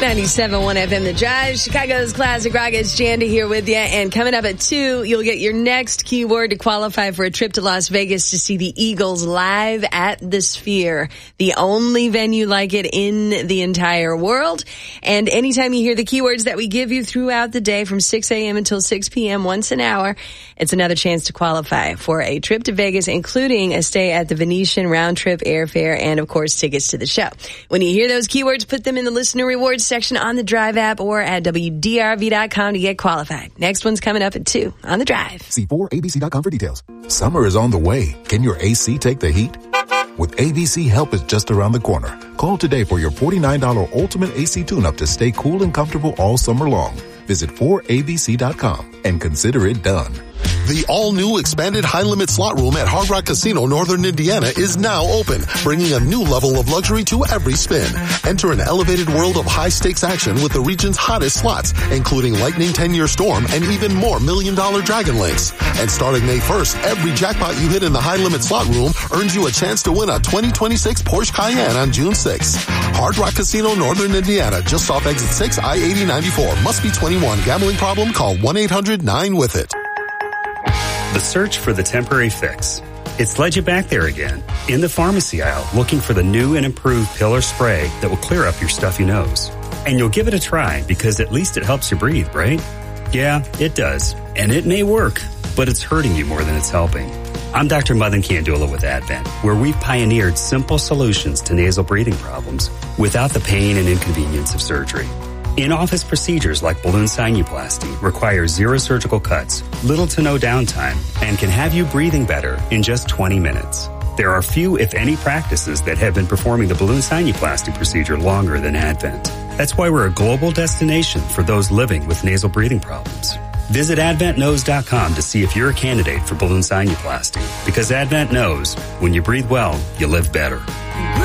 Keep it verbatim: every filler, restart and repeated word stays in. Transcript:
ninety-seven point one F M The Drive, Chicago's classic rock. It's Jandy here with you. And coming up at two, you'll get your next keyword to qualify for a trip to Las Vegas to see the Eagles live at the Sphere, the only venue like it in the entire world. And anytime you hear the keywords that we give you throughout the day from six a.m. until six p.m. once an hour, it's another chance to qualify for a trip to Vegas, including a stay at the Venetian, round-trip airfare, and, of course, tickets to the show. When you hear those keywords, put them in the listener rewards section on the Drive app or at W D R V dot com to get qualified. Next one's coming up at two on the Drive. See four A B C dot com for details. Summer is on the way. Can your A C take the heat? With A B C, help is just around the corner. Call today for your forty-nine dollars Ultimate A C tune-up to stay cool and comfortable all summer long. Visit four A B C dot com and consider it done. The all-new expanded high-limit slot room at Hard Rock Casino Northern Indiana is now open, bringing a new level of luxury to every spin. Enter an elevated world of high-stakes action with the region's hottest slots, including Lightning ten-year Storm and even more million-dollar Dragon Links. And starting May first, every jackpot you hit in the high-limit slot room earns you a chance to win a twenty twenty-six Porsche Cayenne on June sixth. Hard Rock Casino Northern Indiana, just off Exit six, I eighty ninety-four. Must be twenty-one. Gambling problem? Call one eight hundred nine with it. The search for the temporary fix. It's led you back there again, in the pharmacy aisle, looking for the new and improved pill or spray that will clear up your stuffy nose. And you'll give it a try because at least it helps you breathe, right? Yeah, it does. And it may work, but it's hurting you more than it's helping. I'm Doctor Madan Kandula with Advent, where we've pioneered simple solutions to nasal breathing problems without the pain and inconvenience of surgery. In-office procedures like balloon sinuplasty require zero surgical cuts, little to no downtime, and can have you breathing better in just twenty minutes. There are few, if any, practices that have been performing the balloon sinuplasty procedure longer than Advent. That's why we're a global destination for those living with nasal breathing problems. Visit advent nose dot com to see if you're a candidate for balloon sinuplasty, because Advent knows when you breathe well, you live better.